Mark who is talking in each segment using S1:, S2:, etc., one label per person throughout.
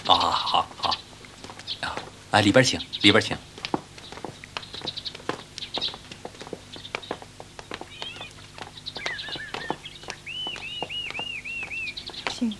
S1: 啊，好好。啊，来里边请，里边请。
S2: 请。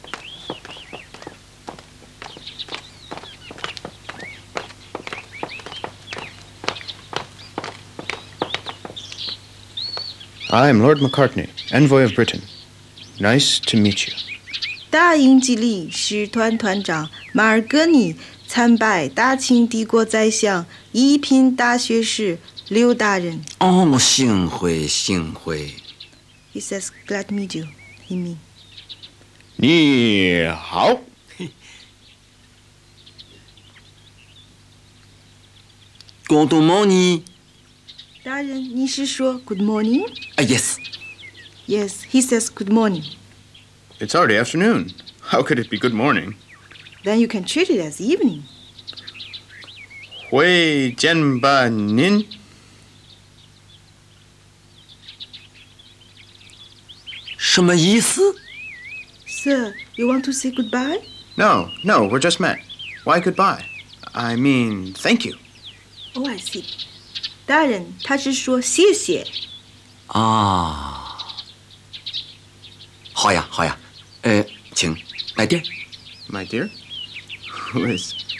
S3: I am Lord Macartney, envoy of Britain. Nice to meet you.
S2: 大英吉利使团团长马尔戈尼参拜大清帝国宰相一品大学士刘大人。
S4: 哦，我幸会幸会。
S2: He says, glad to meet you. He mean.
S3: 你好。
S4: Good morning.
S2: 大人，你是说 good morning?
S4: Yes.
S2: Yes, he says good morning.
S3: It's already afternoon. How could it be good morning?
S2: Then you can treat it as evening.
S3: 会见吧您？
S4: 什么意思？
S2: Sir, you want to say goodbye?
S3: No, we're just met. Why goodbye? I mean, thank you.
S2: Oh, I see. 大人，他是说谢谢。
S4: 啊，好呀，好呀。请来点。
S3: My dear? Who is